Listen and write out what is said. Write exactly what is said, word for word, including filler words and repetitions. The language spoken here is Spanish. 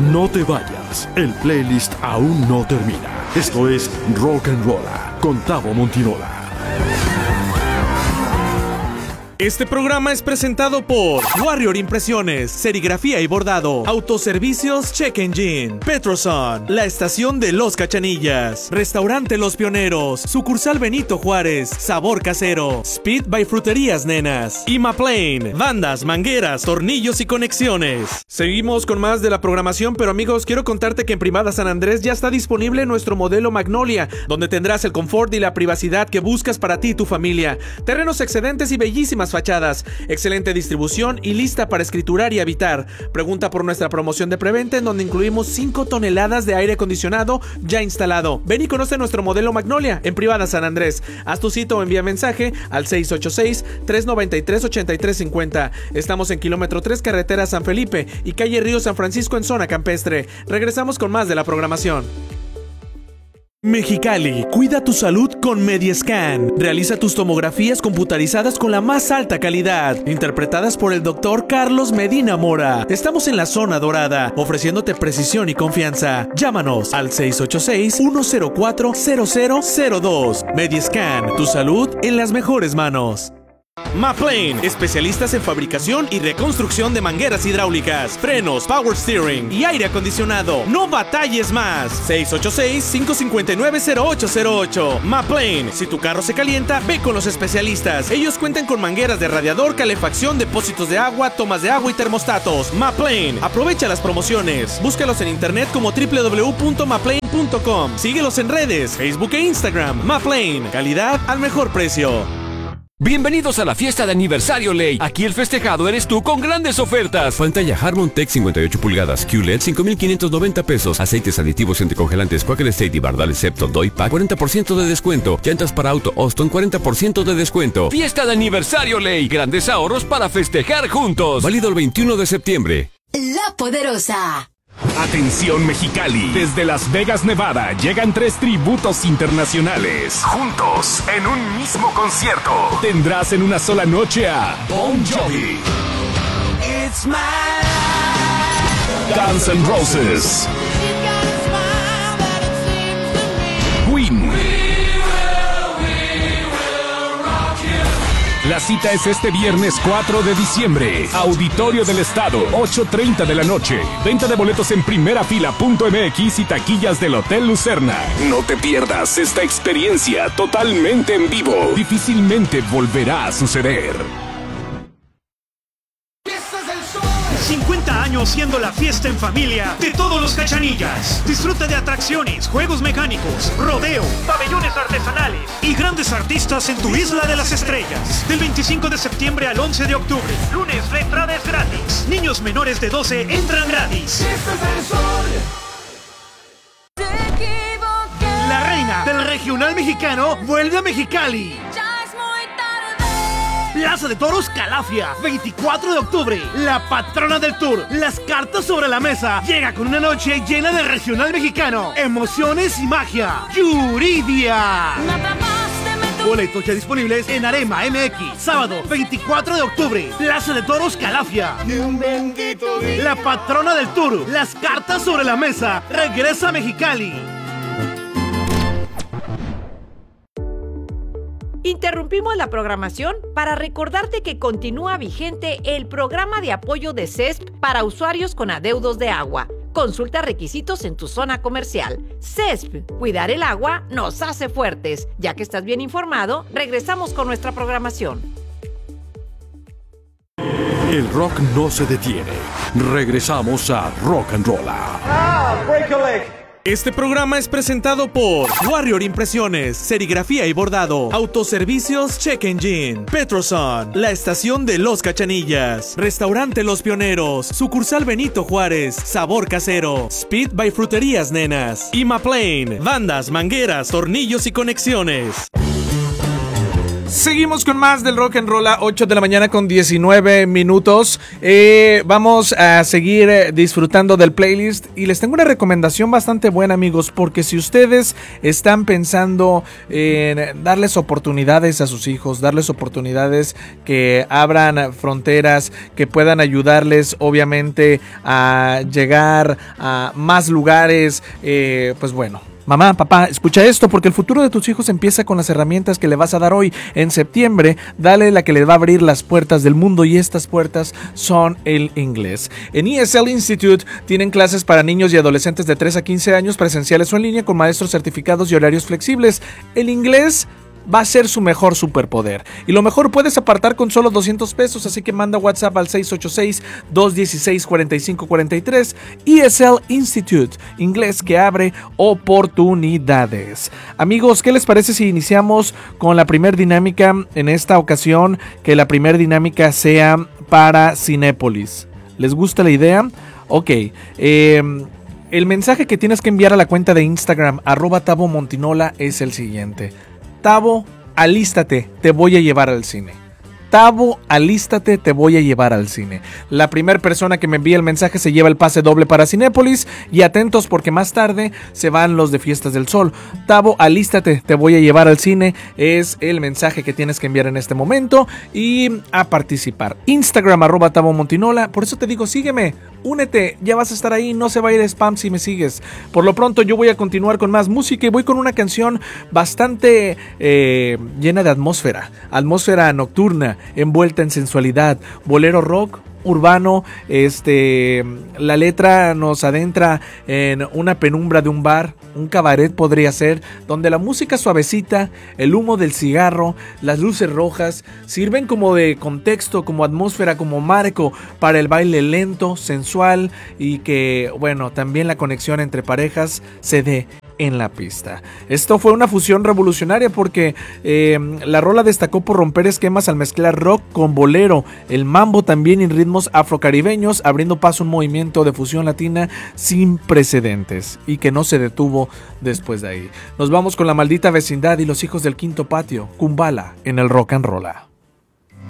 No te vayas, el playlist aún no termina. Esto es Rock and Rolla con Tavo Montinola. Este programa es presentado por Warrior Impresiones, Serigrafía y Bordado, Autoservicios Check Engine, Petroson, La Estación de Los Cachanillas, Restaurante Los Pioneros, Sucursal Benito Juárez, Sabor Casero, Speed by Fruterías Nenas, Imaplane, bandas, mangueras, tornillos y conexiones. Seguimos con más de la programación, pero amigos, quiero contarte que en Privada San Andrés ya está disponible nuestro modelo Magnolia, donde tendrás el confort y la privacidad que buscas para ti y tu familia. Terrenos excedentes y bellísimas fachadas, excelente distribución y lista para escriturar y habitar. Pregunta por nuestra promoción de preventa en donde incluimos cinco toneladas de aire acondicionado ya instalado. Ven y conoce nuestro modelo Magnolia en Privada San Andrés. Haz tu cita o envía mensaje al seis ocho seis, tres nueve tres, ocho tres cinco cero. Estamos en kilómetro tres, carretera San Felipe y calle Río San Francisco en zona campestre. Regresamos con más de la programación. Mexicali, cuida tu salud con Mediascan. Realiza tus tomografías computarizadas con la más alta calidad, interpretadas por el doctor Carlos Medina Mora. Estamos en la zona dorada, ofreciéndote precisión y confianza. Llámanos al seis ocho seis, uno cero cuatro, cero cero cero dos. Mediascan, tu salud en las mejores manos. Maplane, especialistas en fabricación y reconstrucción de mangueras hidráulicas, frenos, power steering y aire acondicionado. No batalles más. seis ocho seis, cinco cinco nueve, cero ocho cero ocho. Maplane, si tu carro se calienta, ve con los especialistas. Ellos cuentan con mangueras de radiador, calefacción, depósitos de agua, tomas de agua y termostatos. Maplane, aprovecha las promociones. Búscalos en internet como doble u doble u doble u punto maplane punto com. Síguelos en redes, Facebook e Instagram. Maplane, calidad al mejor precio. Bienvenidos a la fiesta de aniversario Ley. Aquí el festejado eres tú con grandes ofertas. Pantalla Harmon Tech cincuenta y ocho pulgadas Q L E D cinco mil quinientos noventa pesos. Aceites aditivos anticongelantes Quaker State y Bardal Septo Doypack cuarenta por ciento de descuento. Llantas para auto Austin cuarenta por ciento de descuento. Fiesta de aniversario Ley. Grandes ahorros para festejar juntos. Válido el veintiuno de septiembre. La Poderosa. Atención Mexicali, desde Las Vegas, Nevada, llegan tres tributos internacionales. Juntos, en un mismo concierto, tendrás en una sola noche a Bon Jovi, It's My Life, Guns N' Roses, Queen. La cita es este viernes cuatro de diciembre. Auditorio del Estado, ocho treinta de la noche. Venta de boletos en primerafila punto m x y taquillas del Hotel Lucerna. No te pierdas esta experiencia totalmente en vivo. Difícilmente volverá a suceder. cincuenta años siendo la fiesta en familia de todos los Cachanillas. Disfruta de atracciones, juegos mecánicos, rodeo, pabellones artesanales y grandes artistas en tu Isla de las Estrellas. Del veinticinco de septiembre al once de octubre. Lunes, la entrada es gratis. Niños menores de doce entran gratis. ¡Este es el sol! La reina del regional mexicano vuelve a Mexicali. Plaza de Toros Calafia, veinticuatro de octubre, la patrona del tour, las cartas sobre la mesa, llega con una noche llena de regional mexicano, emociones y magia, Yuridia. Boletos ya disponibles en Arema M X, sábado veinticuatro de octubre, Plaza de Toros Calafia. La patrona del tour, las cartas sobre la mesa, regresa a Mexicali. Interrumpimos la programación para recordarte que continúa vigente el programa de apoyo de C E S P para usuarios con adeudos de agua. Consulta requisitos en tu zona comercial. C E S P, cuidar el agua nos hace fuertes. Ya que estás bien informado, regresamos con nuestra programación. El rock no se detiene. Regresamos a Rock and Rolla. Ah, break a leg. Este programa es presentado por Warrior Impresiones, Serigrafía y Bordado, Autoservicios Check Engine, Petroson, La Estación de Los Cachanillas, Restaurante Los Pioneros, Sucursal Benito Juárez, Sabor Casero, Speed by Fruterías Nenas, Imaplane, bandas, mangueras, tornillos y conexiones. Seguimos con más del Rock and Roll a ocho de la mañana con diecinueve minutos. Eh, vamos a seguir eh, disfrutando del playlist y les tengo una recomendación bastante buena, amigos, porque si ustedes están pensando en darles oportunidades a sus hijos, darles oportunidades que abran fronteras, que puedan ayudarles obviamente a llegar a más lugares, eh, pues bueno. Mamá, papá, escucha esto porque el futuro de tus hijos empieza con las herramientas que le vas a dar hoy. En septiembre, dale la que le va a abrir las puertas del mundo y estas puertas son el inglés. En E S L Institute tienen clases para niños y adolescentes de tres a quince años, presenciales o en línea con maestros certificados y horarios flexibles. El inglés va a ser su mejor superpoder. Y lo mejor, puedes apartar con solo doscientos pesos, así que manda WhatsApp al seis ocho seis, dos uno seis, cuatro cinco cuatro tres. E S L Institute, inglés que abre oportunidades. Amigos, ¿qué les parece si iniciamos con la primer dinámica en esta ocasión? Que la primer dinámica sea para Cinépolis. ¿Les gusta la idea? Ok, eh... el mensaje que tienes que enviar a la cuenta de Instagram, arroba Tavo Montinola, es el siguiente. Tavo, alístate, te voy a llevar al cine. Tavo, alístate, te voy a llevar al cine. La primera persona que me envíe el mensaje se lleva el pase doble para Cinépolis. Y atentos porque más tarde se van los de Fiestas del Sol. Tavo, alístate, te voy a llevar al cine. Es el mensaje que tienes que enviar en este momento. Y a participar. Instagram, arroba Tavo Montinola. Por eso te digo, sígueme, únete, ya vas a estar ahí. No se va a ir spam si me sigues. Por lo pronto yo voy a continuar con más música. Y voy con una canción bastante eh, llena de atmósfera. Atmósfera nocturna, envuelta en sensualidad, bolero rock urbano. Este, la letra nos adentra en una penumbra de un bar, un cabaret podría ser, donde la música suavecita, el humo del cigarro, las luces rojas sirven como de contexto, como atmósfera, como marco para el baile lento, sensual y que, bueno, también la conexión entre parejas se dé en la pista. Esto fue una fusión revolucionaria porque eh, la rola destacó por romper esquemas al mezclar rock con bolero, el mambo también en ritmos afrocaribeños, abriendo paso a un movimiento de fusión latina sin precedentes y que no se detuvo después de ahí. Nos vamos con La Maldita Vecindad y Los Hijos del Quinto Patio, Kumbala en el Rock and Rolla.